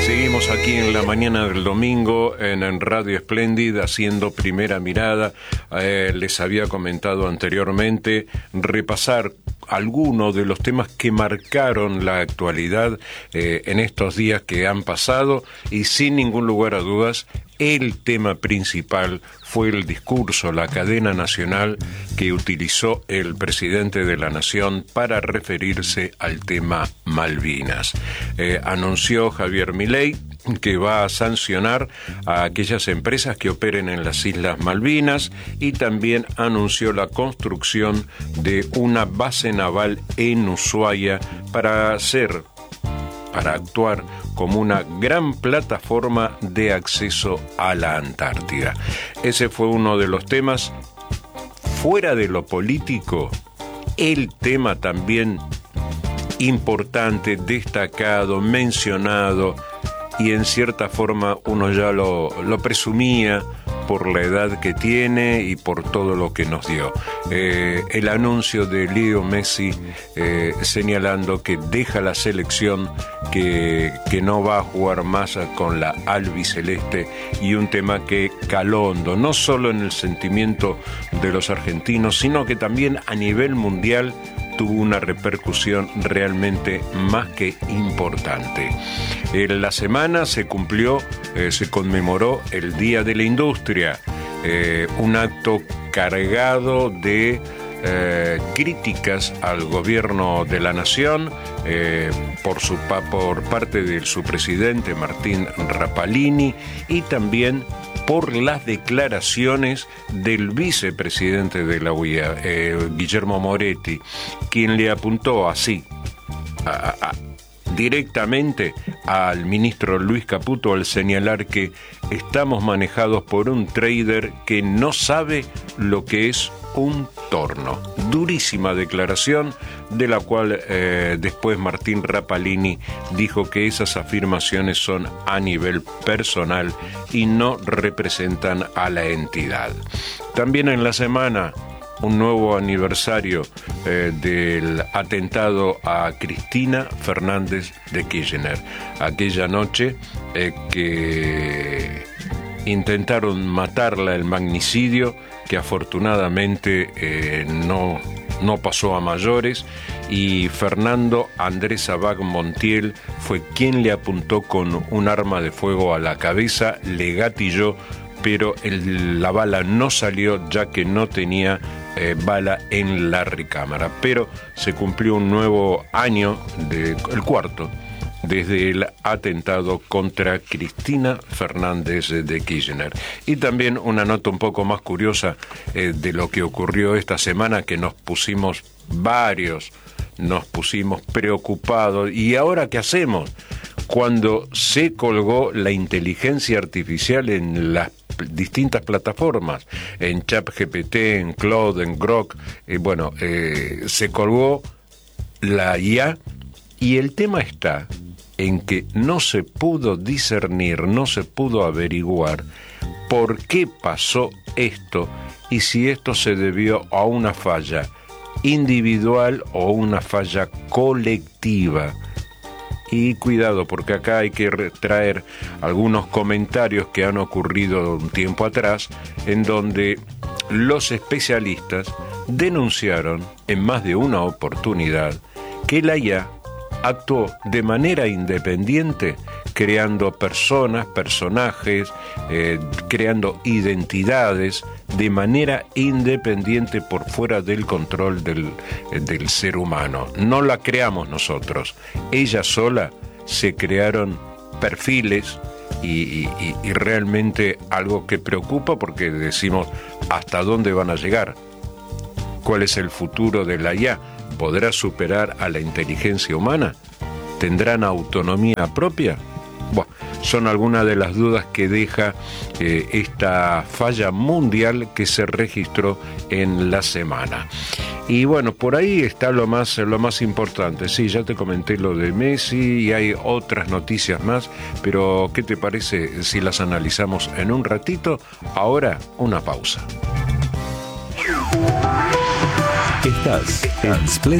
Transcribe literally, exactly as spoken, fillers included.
Seguimos aquí en la mañana del domingo en, en Radio Espléndida haciendo Primera Mirada. Eh, les había comentado anteriormente repasar algunos de los temas que marcaron la actualidad eh, en estos días que han pasado, y sin ningún lugar a dudas el tema principal fue el discurso, la cadena nacional que utilizó el presidente de la Nación para referirse al tema Malvinas. Eh, anunció Javier Milei que va a sancionar a aquellas empresas que operen en las Islas Malvinas, y también anunció la construcción de una base naval en Ushuaia para hacer, para actuar como una gran plataforma de acceso a la Antártida. Ese fue uno de los temas. Fuera de lo político, el tema también importante, destacado, mencionado, y en cierta forma uno ya lo, lo presumía por la edad que tiene y por todo lo que nos dio. Eh, el anuncio de Leo Messi eh, señalando que deja la selección, que, que no va a jugar más con la albiceleste, y un tema que caló hondo, no solo en el sentimiento de los argentinos, sino que también a nivel mundial tuvo una repercusión realmente más que importante. En la semana se cumplió, eh, se conmemoró el Día de la Industria, eh, un acto cargado de eh, críticas al gobierno de la Nación eh, por, su, por parte de su presidente Martín Rapalini, y también por las declaraciones del vicepresidente de la U I A, eh, Guillermo Moretti, quien le apuntó así, a, a, directamente al ministro Luis Caputo, al señalar que estamos manejados por un trader que no sabe lo que es un torno. Durísima declaración, de la cual eh, después Martín Rapalini dijo que esas afirmaciones son a nivel personal y no representan a la entidad. También en la semana, un nuevo aniversario eh, del atentado a Cristina Fernández de Kirchner. Aquella noche eh, que intentaron matarla, el magnicidio, que afortunadamente eh, no, no pasó a mayores, y Fernando Andrés Abad Montiel fue quien le apuntó con un arma de fuego a la cabeza, le gatilló, pero el, la bala no salió, ya que no tenía eh, bala en la recámara. Pero se cumplió un nuevo año, de, el cuarto, desde el atentado contra Cristina Fernández de Kirchner. Y también una nota un poco más curiosa eh, de lo que ocurrió esta semana, que nos pusimos varios, nos pusimos preocupados. ¿Y ahora qué hacemos? Cuando se colgó la inteligencia artificial en las distintas plataformas, en ChatGPT, en Claude, en Grok, eh, bueno, eh, se colgó la I A, y el tema está en que no se pudo discernir, no se pudo averiguar por qué pasó esto, y si esto se debió a una falla individual o una falla colectiva. Y cuidado, porque acá hay que traer algunos comentarios que han ocurrido un tiempo atrás, en donde los especialistas denunciaron en más de una oportunidad que la I A actuó de manera independiente, creando personas, personajes, eh, creando identidades de manera independiente por fuera del control del, del ser humano. No la creamos nosotros. Ella sola se crearon perfiles y, y, y realmente algo que preocupa, porque decimos, ¿hasta dónde van a llegar? ¿Cuál es el futuro de la I A? ¿Podrá superar a la inteligencia humana? ¿Tendrán autonomía propia? Bueno, son algunas de las dudas que deja eh, esta falla mundial que se registró en la semana. Y bueno, por ahí está lo más, lo más importante. Sí, ya te comenté lo de Messi y hay otras noticias más, pero ¿qué te parece si las analizamos en un ratito? Ahora, una pausa. Estás en Splendid.